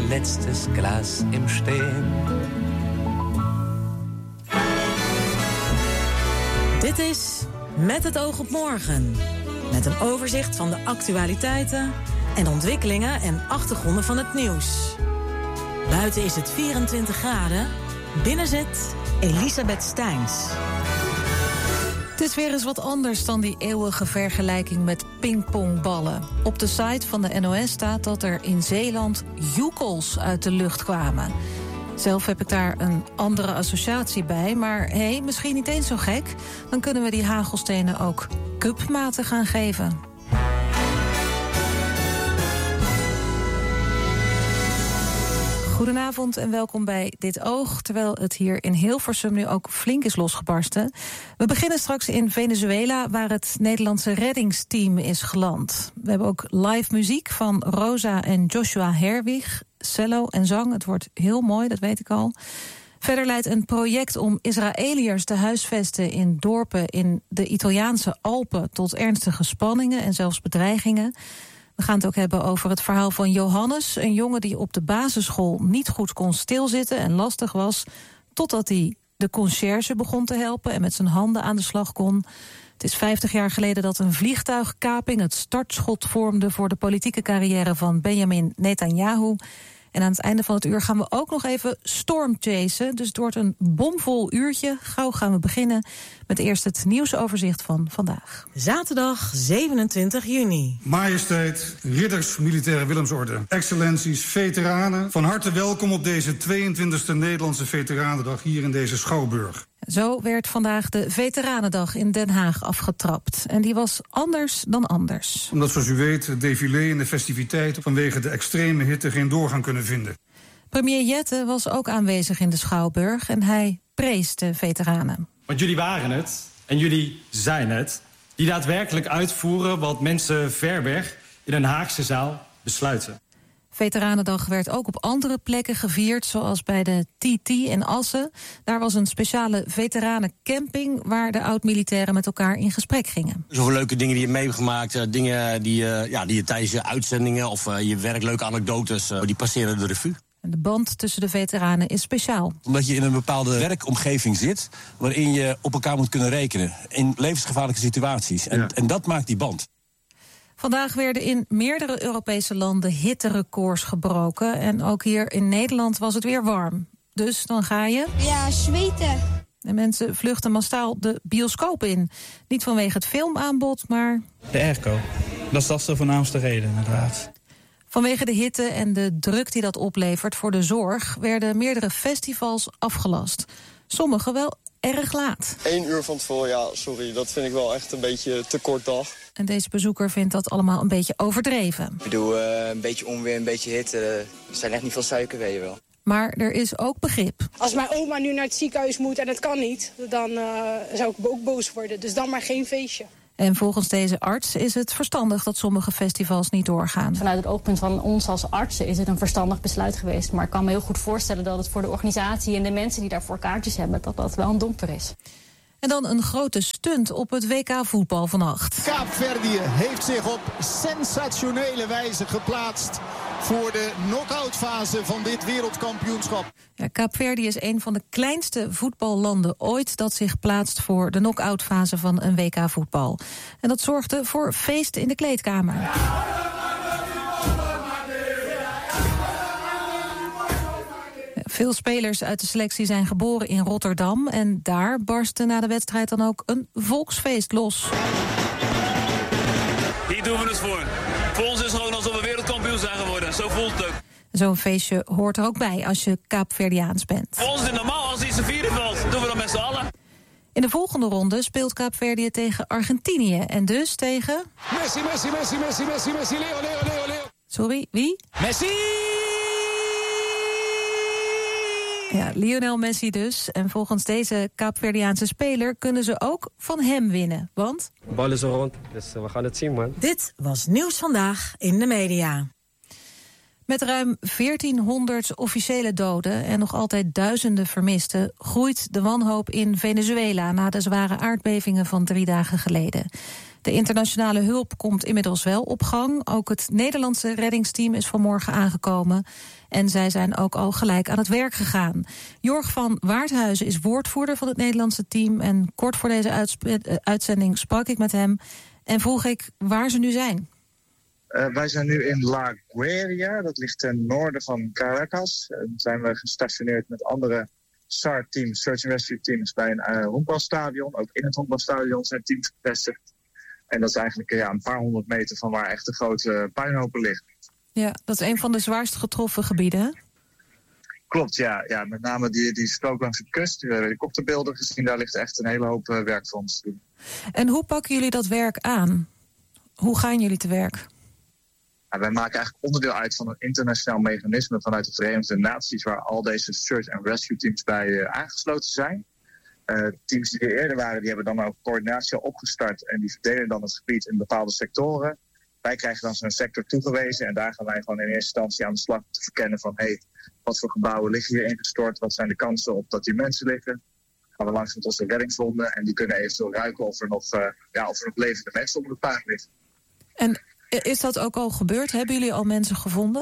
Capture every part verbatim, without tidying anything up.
letztes Glas im Stehen. Dit is Met het oog op morgen. Met een overzicht van de actualiteiten en ontwikkelingen en achtergronden van het nieuws. Buiten is het vierentwintig graden. Binnen zit Elisabeth Steins. Het is weer eens wat anders dan die eeuwige vergelijking met pingpongballen. Op de site van de N O S staat dat er in Zeeland joekels uit de lucht kwamen. Zelf heb ik daar een andere associatie bij, maar hé, hey, misschien niet eens zo gek. Dan kunnen we die hagelstenen ook cupmaten gaan geven. Goedenavond en welkom bij Dit Oog, terwijl het hier in Hilversum nu ook flink is losgebarsten. We beginnen straks in Venezuela, waar het Nederlandse reddingsteam is geland. We hebben ook live muziek van Rosa en Joshua Herwig, cello en zang. Het wordt heel mooi, dat weet ik al. Verder leidt een project om Israëliërs te huisvesten in dorpen in de Italiaanse Alpen tot ernstige spanningen en zelfs bedreigingen. We gaan het ook hebben over het verhaal van Johannes, een jongen die op de basisschool niet goed kon stilzitten en lastig was, totdat hij de conciërge begon te helpen en met zijn handen aan de slag kon. Het is vijftig jaar geleden dat een vliegtuigkaping het startschot vormde voor de politieke carrière van Benjamin Netanyahu. En aan het einde van het uur gaan we ook nog even stormchasen. Dus het wordt een bomvol uurtje. Gauw gaan we beginnen met eerst het nieuwsoverzicht van vandaag. Zaterdag zevenentwintig juni. Majesteit, ridders, militaire Willemsorde, excellenties, veteranen. Van harte welkom op deze tweeëntwintigste Nederlandse Veteranendag hier in deze Schouwburg. Zo werd vandaag de Veteranendag in Den Haag afgetrapt. En die was anders dan anders. Omdat, zoals u weet, het défilé en de festiviteiten vanwege de extreme hitte geen doorgang kunnen vinden. Premier Jette was ook aanwezig in de Schouwburg en hij prees de veteranen. Want jullie waren het, en jullie zijn het, die daadwerkelijk uitvoeren wat mensen ver weg in een Haagse zaal besluiten. Veteranendag werd ook op andere plekken gevierd, zoals bij de T T in Assen. Daar was een speciale veteranencamping waar de oud-militairen met elkaar in gesprek gingen. Zoveel leuke dingen die je mee hebt gemaakt, dingen die, uh, ja, die je tijdens je uitzendingen of uh, je werk, leuke anekdotes, uh, die passeren de revue. En de band tussen de veteranen is speciaal. Omdat je in een bepaalde werkomgeving zit waarin je op elkaar moet kunnen rekenen in levensgevaarlijke situaties. En, ja. en dat maakt die band. Vandaag werden in meerdere Europese landen hitterecords gebroken. En ook hier in Nederland was het weer warm. Dus dan ga je... Ja, zweten. En mensen vluchten massaal de bioscoop in. Niet vanwege het filmaanbod, maar... De airco. Dat is, dat is de voornaamste reden, inderdaad. Vanwege de hitte en de druk die dat oplevert voor de zorg werden meerdere festivals afgelast. Sommige wel erg laat. Eén uur van tevoren, ja, sorry, dat vind ik wel echt een beetje te kort dag. En deze bezoeker vindt dat allemaal een beetje overdreven. Ik bedoel, uh, een beetje onweer, een beetje hitte, er zijn echt niet veel suiker, weet je wel. Maar er is ook begrip. Als mijn oma nu naar het ziekenhuis moet en het kan niet, dan uh, zou ik ook boos worden. Dus dan maar geen feestje. En volgens deze arts is het verstandig dat sommige festivals niet doorgaan. Vanuit het oogpunt van ons als artsen is het een verstandig besluit geweest. Maar ik kan me heel goed voorstellen dat het voor de organisatie en de mensen die daarvoor kaartjes hebben, dat dat wel een domper is. En dan een grote stunt op het W K voetbal vannacht. Kaapverdië heeft zich op sensationele wijze geplaatst voor de knock-outfase van dit wereldkampioenschap. Ja, Kaapverdië is een van de kleinste voetballanden ooit dat zich plaatst voor de knock-outfase van een W K voetbal. En dat zorgde voor feest in de kleedkamer. Veel spelers uit de selectie zijn geboren in Rotterdam. En daar barstte na de wedstrijd dan ook een volksfeest los. Hier doen we het voor. Voor ons is het gewoon alsof we wereldkampioen zijn geworden. Zo voelt het ook. Zo'n feestje hoort er ook bij als je Kaapverdiaans bent. Voor ons is het normaal als iets te vieren valt. Doen we dat met z'n allen. In de volgende ronde speelt Kaapverdië tegen Argentinië. En dus tegen... Messi, Messi, Messi, Messi, Messi, Messi, Leo, Leo, Leo, Leo. Sorry, wie? Messi! Ja, Lionel Messi dus. En volgens deze Kaapverdiaanse speler kunnen ze ook van hem winnen. Want... De bal is er rond, dus we gaan het zien, man. Dit was Nieuws Vandaag in de media. Met ruim veertienhonderd officiële doden en nog altijd duizenden vermisten groeit de wanhoop in Venezuela na de zware aardbevingen van drie dagen geleden. De internationale hulp komt inmiddels wel op gang. Ook het Nederlandse reddingsteam is vanmorgen aangekomen. En zij zijn ook al gelijk aan het werk gegaan. Jorg van Waardhuizen is woordvoerder van het Nederlandse team. En kort voor deze uitsp- uitzending sprak ik met hem en vroeg ik waar ze nu zijn. Uh, wij zijn nu in La Guaira, dat ligt ten noorden van Caracas. En uh, zijn we gestationeerd met andere S A R-teams, Search and Rescue teams, bij een uh, honkbalstadion. Ook in het honkbalstadion zijn teams gevestigd. En dat is eigenlijk uh, ja, een paar honderd meter van waar echt de grote puinhopen liggen. Ja, dat is een van de zwaarst getroffen gebieden, hè? Klopt, ja. ja. Met name die, die strook langs de kust. We hebben helikopterbeelden gezien. Daar ligt echt een hele hoop uh, werk voor ons te doen. En hoe pakken jullie dat werk aan? Hoe gaan jullie te werk? Ja, wij maken eigenlijk onderdeel uit van een internationaal mechanisme vanuit de Verenigde Naties, waar al deze search and rescue teams bij uh, aangesloten zijn. Uh, teams die er eerder waren, die hebben dan ook coördinatie al opgestart en die verdelen dan het gebied in bepaalde sectoren. Wij krijgen dan zo'n sector toegewezen en daar gaan wij gewoon in eerste instantie aan de slag te verkennen van hey, wat voor gebouwen liggen hier ingestort, wat zijn de kansen op dat hier mensen liggen. Gaan we langs met onze reddingshonden en die kunnen eventueel ruiken of er nog, uh, ja, of er nog levende mensen onder de puin liggen. En is dat ook al gebeurd? Hebben jullie al mensen gevonden?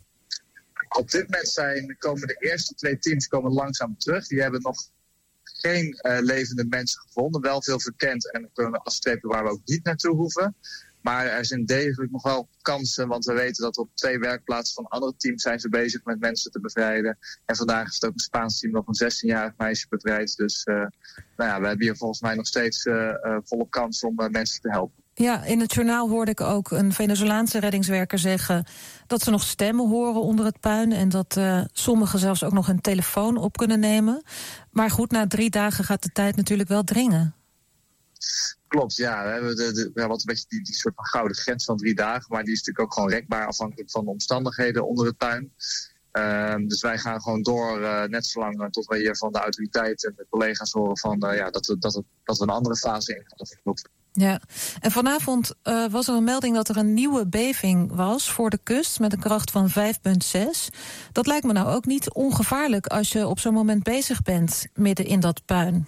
Op dit moment zijn, komen de eerste twee teams komen langzaam terug. Die hebben nog geen uh, levende mensen gevonden. Wel veel verkend en dan kunnen we afstrepen waar we ook niet naartoe hoeven. Maar er zijn degelijk nog wel kansen, want we weten dat op twee werkplaatsen van andere teams zijn ze bezig met mensen te bevrijden. En vandaag is het ook een Spaans team nog een zestienjarig meisje bevrijd. Dus uh, nou ja, we hebben hier volgens mij nog steeds uh, uh, volop kans om uh, mensen te helpen. Ja, in het journaal hoorde ik ook een Venezolaanse reddingswerker zeggen dat ze nog stemmen horen onder het puin en dat uh, sommigen zelfs ook nog een telefoon op kunnen nemen. Maar goed, na drie dagen gaat de tijd natuurlijk wel dringen. Klopt, ja. We hebben de, de, ja, wat een beetje die, die soort van gouden grens van drie dagen, maar die is natuurlijk ook gewoon rekbaar afhankelijk van de omstandigheden onder het puin. Uh, dus wij gaan gewoon door, uh, net zolang uh, tot we hier van de autoriteiten en de collega's horen van uh, ja, dat, we, dat, we, dat we een andere fase ingaan. Ja, en vanavond uh, was er een melding dat er een nieuwe beving was voor de kust met een kracht van vijf komma zes. Dat lijkt me nou ook niet ongevaarlijk als je op zo'n moment bezig bent midden in dat puin.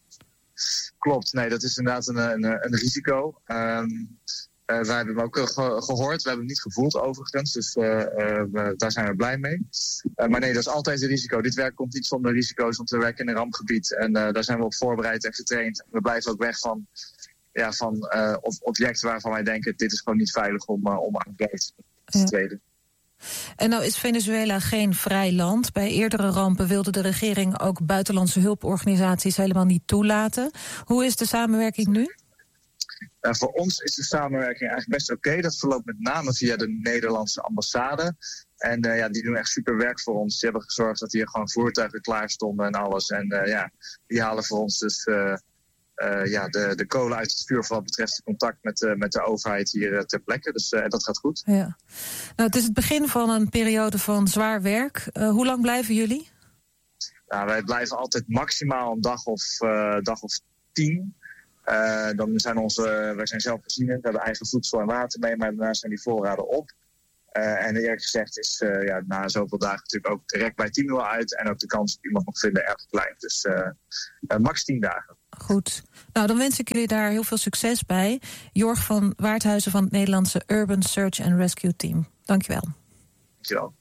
Klopt, nee, dat is inderdaad een, een, een risico. Um, uh, wij hebben hem ook ge- gehoord, we hebben hem niet gevoeld overigens, dus uh, uh, we, daar zijn we blij mee. Uh, maar nee, dat is altijd een risico. Dit werk komt niet zonder risico's, want we werken in een rampgebied en uh, daar zijn we op voorbereid en getraind. We blijven ook weg van, ja, van uh, objecten waarvan wij denken, dit is gewoon niet veilig om, uh, om aan te treden. En nou is Venezuela geen vrij land. Bij eerdere rampen wilde de regering ook buitenlandse hulporganisaties helemaal niet toelaten. Hoe is de samenwerking nu? Uh, voor ons is de samenwerking eigenlijk best oké. Okay. Dat verloopt met name via de Nederlandse ambassade. En uh, ja, die doen echt super werk voor ons. Die hebben gezorgd dat hier gewoon voertuigen klaar stonden en alles. En uh, ja, die halen voor ons dus uh, uh, ja, de, de kolen uit het vuur voor wat betreft de contact met, uh, met de overheid hier uh, ter plekke. Dus uh, dat gaat goed. Ja. Nou, het is het begin van een periode van zwaar werk. Uh, hoe lang blijven jullie? Nou, wij blijven altijd maximaal een dag of, uh, dag of tien. Uh, dan zijn onze, wij zijn zelfvoorzienend, we hebben eigen voedsel en water mee, maar daarna zijn die voorraden op. Uh, en eerlijk gezegd is uh, ja, na zoveel dagen natuurlijk ook direct bij tien uur uit en ook de kans dat iemand nog vinden erg klein. Dus uh, uh, max tien dagen. Goed. Nou, dan wens ik jullie daar heel veel succes bij. Jorg van Waardhuizen van het Nederlandse Urban Search and Rescue Team. Dankjewel. Dankjewel.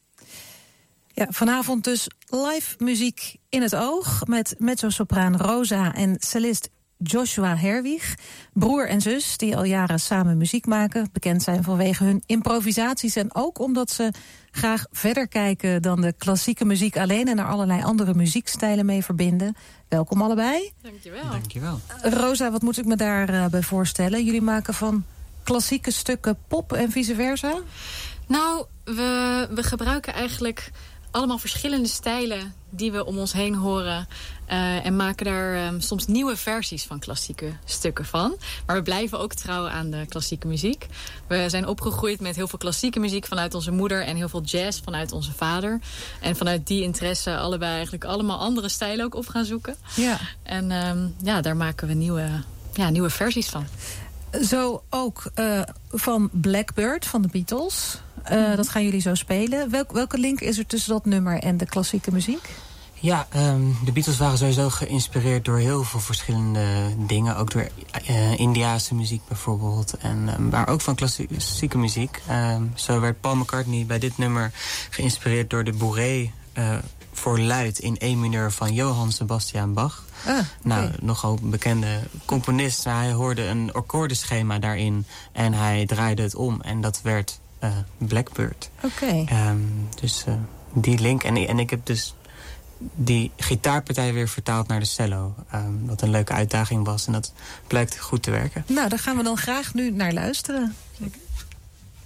Ja, vanavond dus live muziek in het oog met mezzosopraan Rosa en cellist Joshua Herwig, broer en zus die al jaren samen muziek maken. Bekend zijn vanwege hun improvisaties en ook omdat ze graag verder kijken dan de klassieke muziek alleen en er allerlei andere muziekstijlen mee verbinden. Welkom allebei. Dankjewel. Dankjewel. Rosa, wat moet ik me daarbij uh, bij voorstellen? Jullie maken van klassieke stukken pop en vice versa? Nou, we, we gebruiken eigenlijk allemaal verschillende stijlen die we om ons heen horen. Uh, en maken daar um, soms nieuwe versies van klassieke stukken van. Maar we blijven ook trouw aan de klassieke muziek. We zijn opgegroeid met heel veel klassieke muziek vanuit onze moeder en heel veel jazz vanuit onze vader. En vanuit die interesse allebei eigenlijk allemaal andere stijlen ook op gaan zoeken. Ja. En um, ja, daar maken we nieuwe, ja, nieuwe versies van. Zo ook uh, van Blackbird van de Beatles. Uh, mm-hmm. Dat gaan jullie zo spelen. Welk, welke link is er tussen dat nummer en de klassieke muziek? Ja, um, de Beatles waren sowieso geïnspireerd door heel veel verschillende dingen. Ook door uh, Indiase muziek bijvoorbeeld. En, um, maar ook van klassieke muziek. Um, zo werd Paul McCartney bij dit nummer geïnspireerd door de bourrée uh, voor luid in E mineur van Johann Sebastian Bach. Ah, okay. Nou, nogal bekende componist. Hij hoorde een akkoordenschema daarin en hij draaide het om. En dat werd uh, Blackbird. Oké. Okay. Um, dus uh, die link. En, en ik heb dus die gitaarpartij weer vertaald naar de cello. Um, wat een leuke uitdaging was. En dat blijkt goed te werken. Nou, daar gaan we dan graag nu naar luisteren. Zeker.